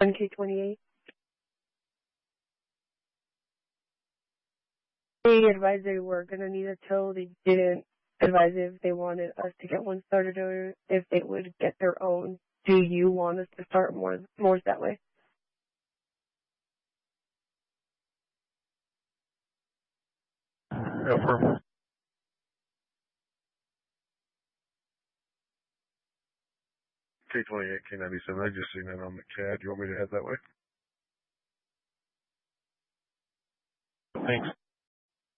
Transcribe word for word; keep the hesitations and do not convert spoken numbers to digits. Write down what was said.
K twenty-eight. They advised they were going to need a tow. They didn't advise if they wanted us to get one started or if they would get their own. Do you want us to start more more that way? Affirm. K twenty-eight, K ninety-seven. I just seen that on the C A D. You want me to head that way? Thanks.